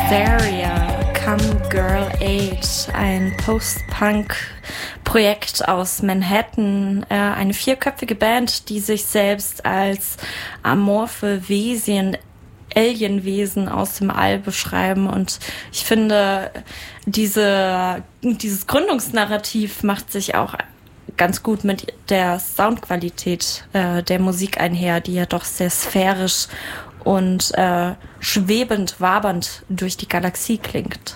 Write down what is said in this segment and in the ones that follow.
Hysteria, Come Girl Age, ein Post-Punk-Projekt aus Manhattan, eine vierköpfige Band, die sich selbst als amorphe Wesen, Alienwesen aus dem All beschreiben. Und ich finde, dieses Gründungsnarrativ macht sich auch ganz gut mit der Soundqualität der Musik einher, die ja doch sehr sphärisch und schwebend, wabernd durch die Galaxie klingt.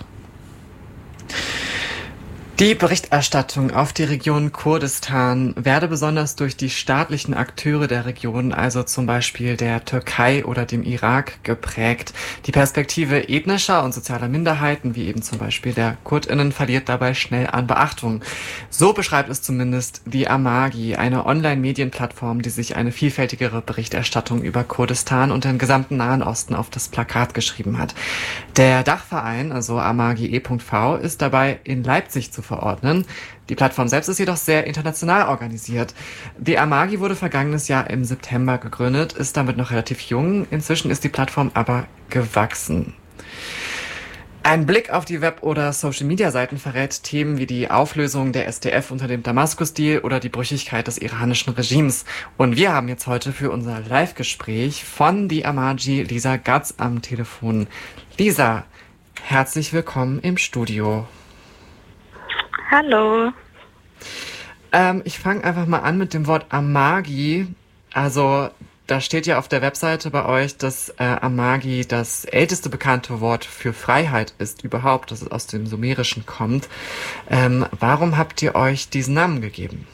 Die Berichterstattung auf die Region Kurdistan werde besonders durch die staatlichen Akteure der Region, also zum Beispiel der Türkei oder dem Irak, geprägt. Die Perspektive ethnischer und sozialer Minderheiten, wie eben zum Beispiel der KurdInnen, verliert dabei schnell an Beachtung. So beschreibt es zumindest die Amagi, eine Online-Medienplattform, die sich eine vielfältigere Berichterstattung über Kurdistan und den gesamten Nahen Osten auf das Plakat geschrieben hat. Der Dachverein, also Amagi e.V., ist dabei in Leipzig zu verordnen. Die Plattform selbst ist jedoch sehr international organisiert. Die Amagi wurde vergangenes Jahr im September gegründet, ist damit noch relativ jung. Inzwischen ist die Plattform aber gewachsen. Ein Blick auf die Web- oder Social-Media-Seiten verrät Themen wie die Auflösung der SDF unter dem Damaskus-Deal oder die Brüchigkeit des iranischen Regimes. Und wir haben jetzt heute für unser Live-Gespräch von die Amagi Lisa Gatz am Telefon. Lisa, herzlich willkommen im Studio. Hallo. Ich fange einfach mal an mit dem Wort Amagi. Also da steht ja auf der Webseite bei euch, dass Amagi das älteste bekannte Wort für Freiheit ist überhaupt, dass es aus dem Sumerischen kommt. Warum habt ihr euch diesen Namen gegeben?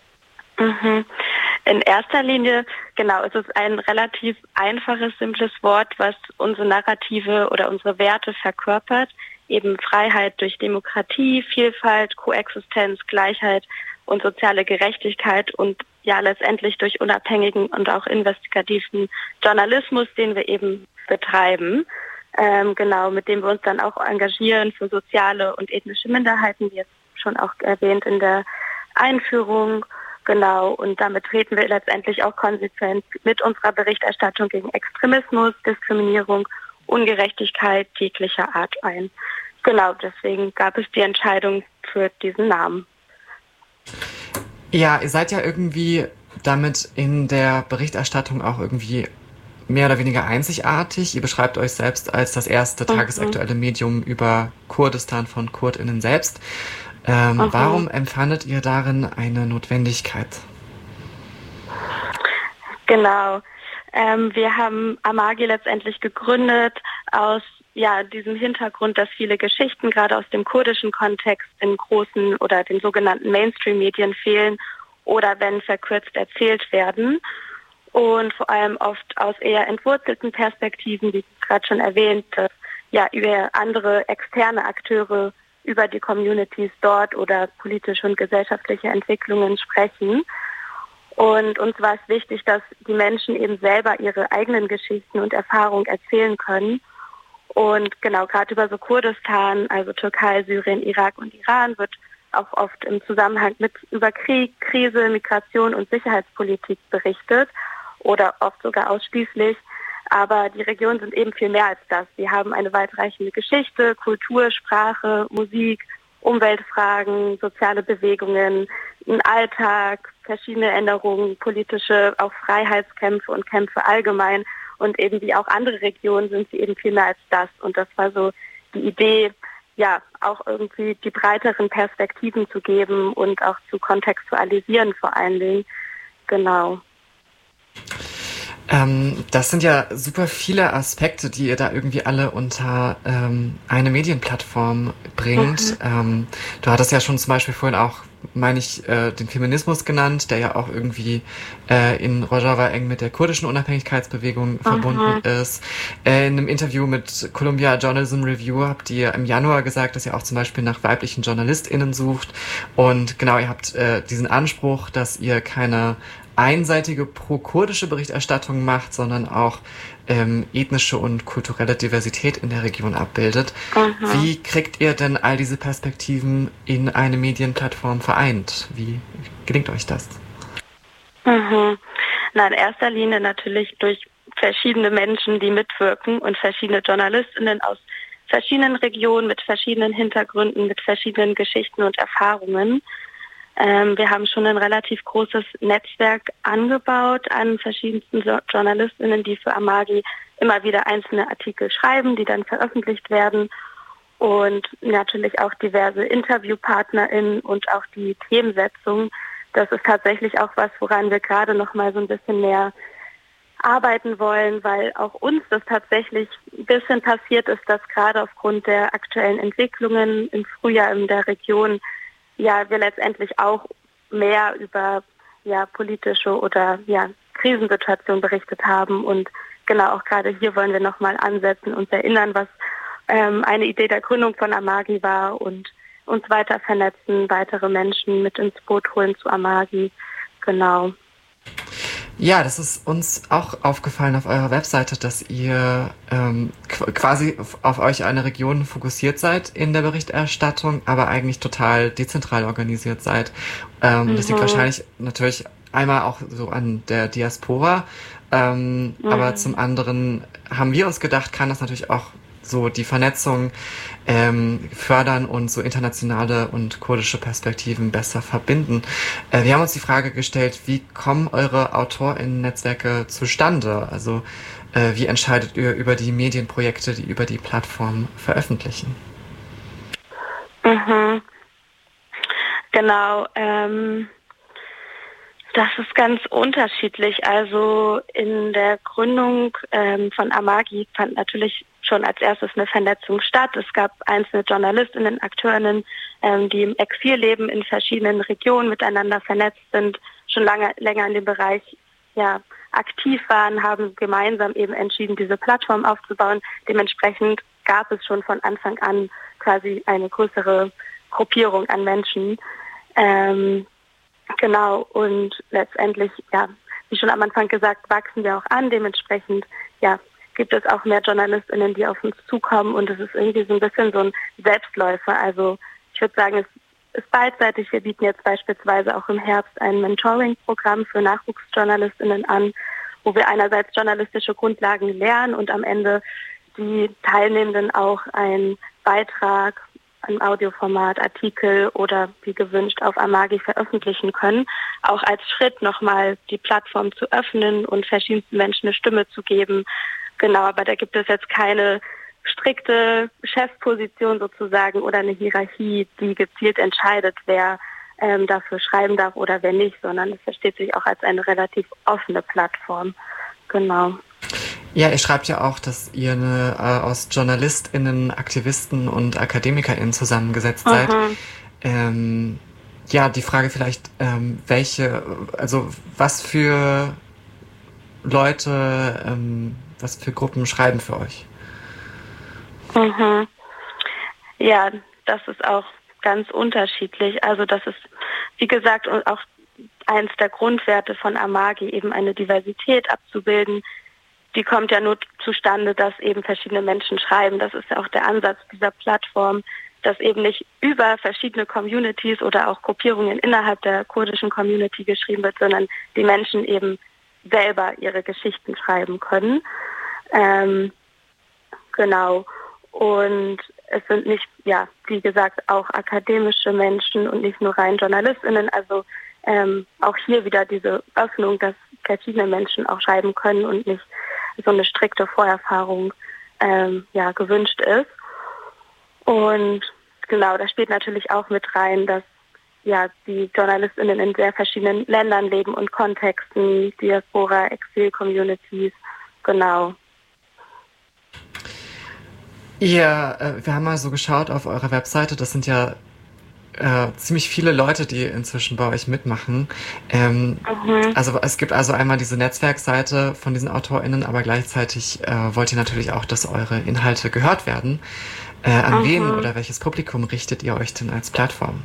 In erster Linie, genau, es ist ein relativ einfaches, simples Wort, was unsere Narrative oder unsere Werte verkörpert. Eben Freiheit durch Demokratie, Vielfalt, Koexistenz, Gleichheit und soziale Gerechtigkeit und ja letztendlich durch unabhängigen und auch investigativen Journalismus, den wir eben betreiben, genau, mit dem wir uns dann auch engagieren für soziale und ethnische Minderheiten, wie jetzt schon auch erwähnt in der Einführung. Genau, und damit treten wir letztendlich auch konsequent mit unserer Berichterstattung gegen Extremismus, Diskriminierung, Ungerechtigkeit jeglicher Art ein. Genau, deswegen gab es die Entscheidung für diesen Namen. Ja, ihr seid ja irgendwie damit in der Berichterstattung auch irgendwie mehr oder weniger einzigartig. Ihr beschreibt euch selbst als das erste tagesaktuelle Medium über Kurdistan von KurdInnen selbst. Warum empfandet ihr darin eine Notwendigkeit? Genau. Wir haben Amagi letztendlich gegründet aus diesem Hintergrund, dass viele Geschichten gerade aus dem kurdischen Kontext in großen oder den sogenannten Mainstream-Medien fehlen oder wenn verkürzt erzählt werden. Und vor allem oft aus eher entwurzelten Perspektiven, wie gerade schon erwähnt, dass über andere externe Akteure über die Communities dort oder politische und gesellschaftliche Entwicklungen sprechen. Und uns war es wichtig, dass die Menschen eben selber ihre eigenen Geschichten und Erfahrungen erzählen können. Und genau, gerade über so Kurdistan, also Türkei, Syrien, Irak und Iran, wird auch oft im Zusammenhang über Krieg, Krise, Migration und Sicherheitspolitik berichtet oder oft sogar ausschließlich. Aber die Regionen sind eben viel mehr als das. Sie haben eine weitreichende Geschichte, Kultur, Sprache, Musik, Umweltfragen, soziale Bewegungen, einen Alltag, verschiedene Änderungen, politische, auch Freiheitskämpfe und Kämpfe allgemein. Und eben wie auch andere Regionen sind sie eben viel mehr als das. Und das war so die Idee, auch irgendwie die breiteren Perspektiven zu geben und auch zu kontextualisieren vor allen Dingen. Genau. Das sind ja super viele Aspekte, die ihr da irgendwie alle unter eine Medienplattform bringt. Du hattest ja schon zum Beispiel vorhin auch, meine ich, den Feminismus genannt, der ja auch irgendwie in Rojava eng mit der kurdischen Unabhängigkeitsbewegung verbunden ist. In einem Interview mit Columbia Journalism Review habt ihr im Januar gesagt, dass ihr auch zum Beispiel nach weiblichen JournalistInnen sucht. Und genau, ihr habt diesen Anspruch, dass ihr keine einseitige pro-kurdische Berichterstattung macht, sondern auch ethnische und kulturelle Diversität in der Region abbildet. Wie kriegt ihr denn all diese Perspektiven in eine Medienplattform vereint? Wie gelingt euch das? In erster Linie natürlich durch verschiedene Menschen, die mitwirken und verschiedene JournalistInnen aus verschiedenen Regionen, mit verschiedenen Hintergründen, mit verschiedenen Geschichten und Erfahrungen. Wir haben schon ein relativ großes Netzwerk angebaut an verschiedensten JournalistInnen, die für Amagi immer wieder einzelne Artikel schreiben, die dann veröffentlicht werden. Und natürlich auch diverse InterviewpartnerInnen und auch die Themensetzung. Das ist tatsächlich auch was, woran wir gerade noch mal so ein bisschen mehr arbeiten wollen, weil auch uns das tatsächlich ein bisschen passiert ist, dass gerade aufgrund der aktuellen Entwicklungen im Frühjahr in der Region ja wir letztendlich auch mehr über politische oder Krisensituationen berichtet haben. Und genau auch gerade hier wollen wir nochmal ansetzen, uns erinnern, was eine Idee der Gründung von Amagi war und uns weiter vernetzen, weitere Menschen mit ins Boot holen zu Amagi. Genau. Ja, das ist uns auch aufgefallen auf eurer Webseite, dass ihr quasi auf euch eine Region fokussiert seid in der Berichterstattung, aber eigentlich total dezentral organisiert seid. Das liegt wahrscheinlich natürlich einmal auch so an der Diaspora, aber zum anderen haben wir uns gedacht, kann das natürlich auch so die Vernetzung fördern und so internationale und kurdische Perspektiven besser verbinden. Wir haben uns die Frage gestellt, wie kommen eure AutorInnen-Netzwerke zustande? Also wie entscheidet ihr über die Medienprojekte, die über die Plattform veröffentlichen? Genau. Das ist ganz unterschiedlich. Also in der Gründung von Amagi fand natürlich schon als erstes eine Vernetzung statt. Es gab einzelne JournalistInnen, AkteurInnen, die im Exil leben, in verschiedenen Regionen miteinander vernetzt sind, schon länger in dem Bereich aktiv waren, haben gemeinsam eben entschieden, diese Plattform aufzubauen. Dementsprechend gab es schon von Anfang an quasi eine größere Gruppierung an Menschen. Genau, und letztendlich, wie schon am Anfang gesagt, wachsen wir auch an. Dementsprechend, gibt es auch mehr JournalistInnen, die auf uns zukommen, und es ist irgendwie so ein bisschen so ein Selbstläufer. Also ich würde sagen, es ist beidseitig. Wir bieten jetzt beispielsweise auch im Herbst ein Mentoring-Programm für NachwuchsjournalistInnen an, wo wir einerseits journalistische Grundlagen lernen und am Ende die Teilnehmenden auch einen Beitrag im Audioformat, Artikel oder wie gewünscht auf Amagi veröffentlichen können, auch als Schritt nochmal die Plattform zu öffnen und verschiedensten Menschen eine Stimme zu geben. Genau, aber da gibt es jetzt keine strikte Chefposition sozusagen oder eine Hierarchie, die gezielt entscheidet, wer dafür schreiben darf oder wer nicht, sondern es versteht sich auch als eine relativ offene Plattform. Genau. Ja, ihr schreibt ja auch, dass ihr aus JournalistInnen, Aktivisten und AkademikerInnen zusammengesetzt seid. Die Frage vielleicht, was für Leute, was für Gruppen schreiben für euch? Ja, das ist auch ganz unterschiedlich. Also das ist, wie gesagt, auch eins der Grundwerte von Amagi, eben eine Diversität abzubilden. Die kommt ja nur zustande, dass eben verschiedene Menschen schreiben. Das ist ja auch der Ansatz dieser Plattform, dass eben nicht über verschiedene Communities oder auch Gruppierungen innerhalb der kurdischen Community geschrieben wird, sondern die Menschen eben selber ihre Geschichten schreiben können. Genau. Und es sind nicht, wie gesagt, auch akademische Menschen und nicht nur rein JournalistInnen. Also auch hier wieder diese Öffnung, dass verschiedene Menschen auch schreiben können und nicht so eine strikte Vorerfahrung gewünscht ist. Und genau, da spielt natürlich auch mit rein, dass die JournalistInnen in sehr verschiedenen Ländern leben und Kontexten, Diaspora, Exil-Communities, genau. Wir haben mal so geschaut auf eurer Webseite, das sind ja ziemlich viele Leute, die inzwischen bei euch mitmachen. Also es gibt also einmal diese Netzwerkseite von diesen AutorInnen, aber gleichzeitig wollt ihr natürlich auch, dass eure Inhalte gehört werden. An wen oder welches Publikum richtet ihr euch denn als Plattform?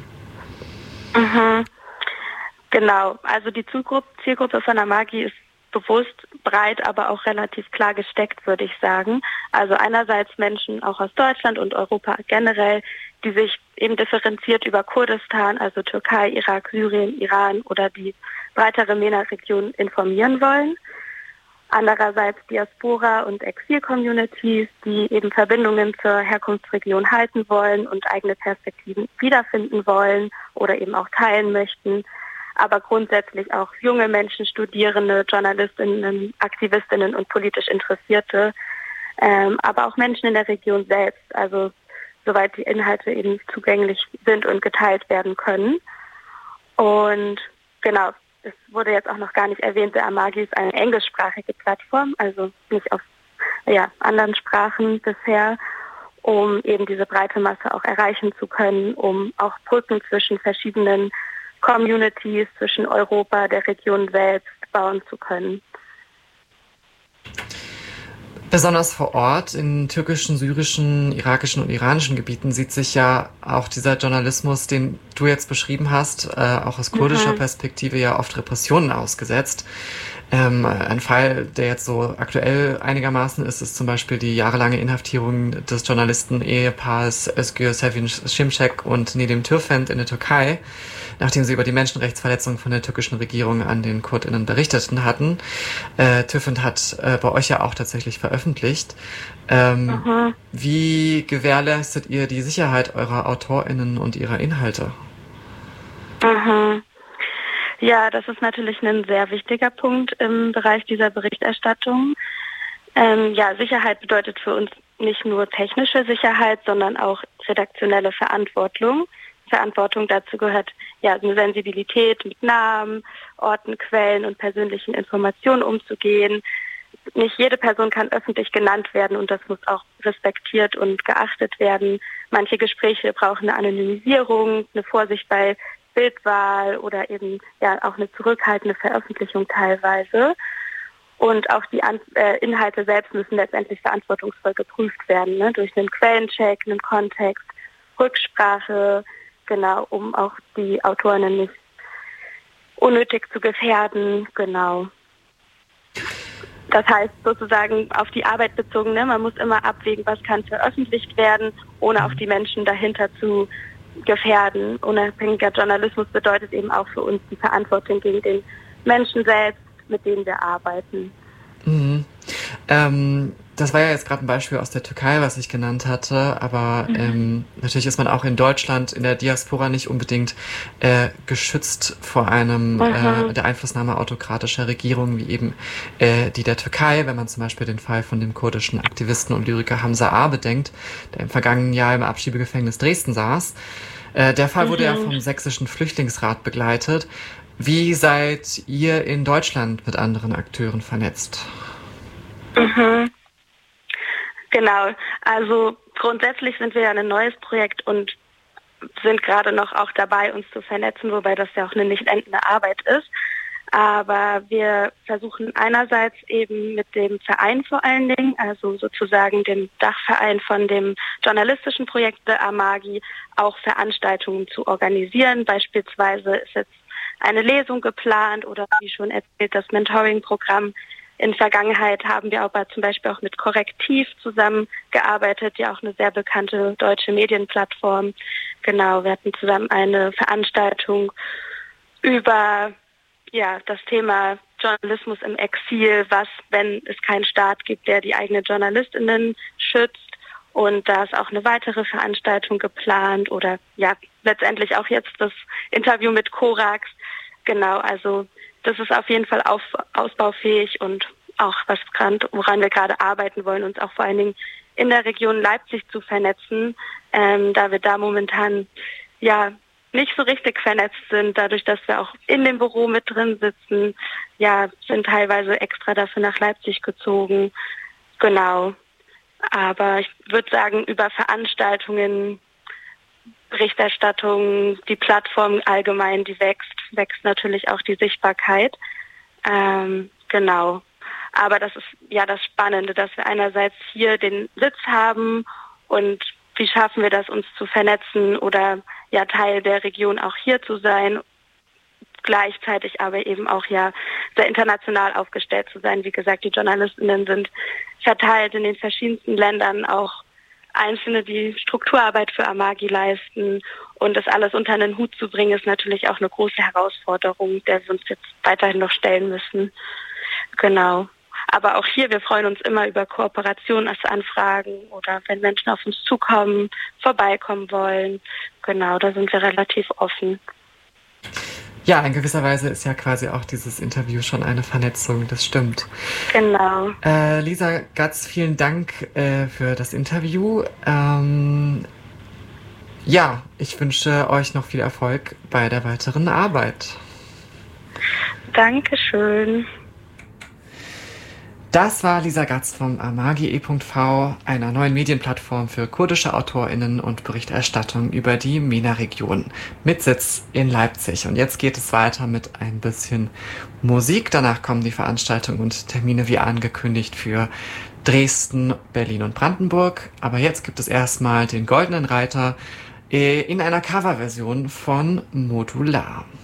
Genau, also die Zielgruppe von Amagi ist bewusst breit, aber auch relativ klar gesteckt, würde ich sagen. Also einerseits Menschen auch aus Deutschland und Europa generell, die sich eben differenziert über Kurdistan, also Türkei, Irak, Syrien, Iran oder die breitere MENA-Region informieren wollen. Andererseits Diaspora- und Exil-Communities, die eben Verbindungen zur Herkunftsregion halten wollen und eigene Perspektiven wiederfinden wollen oder eben auch teilen möchten. Aber grundsätzlich auch junge Menschen, Studierende, Journalistinnen, Aktivistinnen und politisch Interessierte, aber auch Menschen in der Region selbst, also soweit die Inhalte eben zugänglich sind und geteilt werden können. Und genau, es wurde jetzt auch noch gar nicht erwähnt, der Amagi ist eine englischsprachige Plattform, also nicht auf anderen Sprachen bisher, um eben diese breite Masse auch erreichen zu können, um auch Brücken zwischen verschiedenen Communities, zwischen Europa, der Region selbst bauen zu können. Besonders vor Ort in türkischen, syrischen, irakischen und iranischen Gebieten sieht sich ja auch dieser Journalismus, den du jetzt beschrieben hast, auch aus kurdischer Perspektive ja oft Repressionen ausgesetzt. Ein Fall, der jetzt so aktuell einigermaßen ist zum Beispiel die jahrelange Inhaftierung des Journalisten-Ehepaars Özgür Sevin Şimşek und Nedim Türfend in der Türkei, nachdem sie über die Menschenrechtsverletzungen von der türkischen Regierung an den KurdInnen berichteten hatten. Türfend hat bei euch ja auch tatsächlich veröffentlicht. Wie gewährleistet ihr die Sicherheit eurer AutorInnen und ihrer Inhalte? Ja, das ist natürlich ein sehr wichtiger Punkt im Bereich dieser Berichterstattung. Sicherheit bedeutet für uns nicht nur technische Sicherheit, sondern auch redaktionelle Verantwortung. Verantwortung dazu gehört eine Sensibilität, mit Namen, Orten, Quellen und persönlichen Informationen umzugehen. Nicht jede Person kann öffentlich genannt werden und das muss auch respektiert und geachtet werden. Manche Gespräche brauchen eine Anonymisierung, eine Vorsicht bei Bildwahl oder eben auch eine zurückhaltende Veröffentlichung teilweise. Und auch die Inhalte selbst müssen letztendlich verantwortungsvoll geprüft werden, ne? Durch einen Quellencheck, einen Kontext, Rücksprache, genau, um auch die Autorinnen nicht unnötig zu gefährden, genau. Das heißt sozusagen auf die Arbeit bezogen, ne? Man muss immer abwägen, was kann veröffentlicht werden, ohne auch die Menschen dahinter zu gefährden. Unabhängiger Journalismus bedeutet eben auch für uns die Verantwortung gegen den Menschen selbst, mit denen wir arbeiten. Das war ja jetzt gerade ein Beispiel aus der Türkei, was ich genannt hatte, aber natürlich ist man auch in Deutschland in der Diaspora nicht unbedingt geschützt vor einem der Einflussnahme autokratischer Regierungen wie eben die der Türkei, wenn man zum Beispiel den Fall von dem kurdischen Aktivisten und Lyriker Hamza A. bedenkt, der im vergangenen Jahr im Abschiebegefängnis Dresden saß. Der Fall wurde ja vom Sächsischen Flüchtlingsrat begleitet. Wie seid ihr in Deutschland mit anderen Akteuren vernetzt? Genau, also grundsätzlich sind wir ja ein neues Projekt und sind gerade noch auch dabei, uns zu vernetzen, wobei das ja auch eine nicht endende Arbeit ist. Aber wir versuchen einerseits eben mit dem Verein vor allen Dingen, also sozusagen dem Dachverein von dem journalistischen Projekt der Amagi, auch Veranstaltungen zu organisieren. Beispielsweise ist jetzt eine Lesung geplant oder wie schon erzählt, das Mentoring-Programm. In Vergangenheit haben wir aber zum Beispiel auch mit Korrektiv zusammengearbeitet, ja auch eine sehr bekannte deutsche Medienplattform. Genau, wir hatten zusammen eine Veranstaltung über das Thema Journalismus im Exil, was, wenn es keinen Staat gibt, der die eigenen JournalistInnen schützt. Und da ist auch eine weitere Veranstaltung geplant oder letztendlich auch jetzt das Interview mit Korax. Genau, also das ist auf jeden Fall ausbaufähig und auch woran wir gerade arbeiten wollen, uns auch vor allen Dingen in der Region Leipzig zu vernetzen, da wir da momentan nicht so richtig vernetzt sind, dadurch, dass wir auch in dem Büro mit drin sitzen, sind teilweise extra dafür nach Leipzig gezogen. Genau. Aber ich würde sagen, über Veranstaltungen, Berichterstattung, die Plattform allgemein, die wächst natürlich auch die Sichtbarkeit. Genau. Aber das ist das Spannende, dass wir einerseits hier den Sitz haben und wie schaffen wir das, uns zu vernetzen oder Teil der Region auch hier zu sein, gleichzeitig aber eben auch sehr international aufgestellt zu sein. Wie gesagt, die JournalistInnen sind verteilt in den verschiedensten Ländern, auch Einzelne, die Strukturarbeit für Amagi leisten. Und das alles unter einen Hut zu bringen, ist natürlich auch eine große Herausforderung, der wir uns jetzt weiterhin noch stellen müssen. Genau. Aber auch hier, wir freuen uns immer über Kooperationsanfragen oder wenn Menschen auf uns zukommen, vorbeikommen wollen. Genau, da sind wir relativ offen. Ja, in gewisser Weise ist ja quasi auch dieses Interview schon eine Vernetzung, das stimmt. Genau. Lisa Gatz, vielen Dank für das Interview. Ja, ich wünsche euch noch viel Erfolg bei der weiteren Arbeit. Dankeschön. Das war Lisa Gatz vom amagi.v, einer neuen Medienplattform für kurdische AutorInnen und Berichterstattung über die MENA-Region mit Sitz in Leipzig. Und jetzt geht es weiter mit ein bisschen Musik. Danach kommen die Veranstaltungen und Termine wie angekündigt für Dresden, Berlin und Brandenburg. Aber jetzt gibt es erstmal den Goldenen Reiter in einer Coverversion von Modular.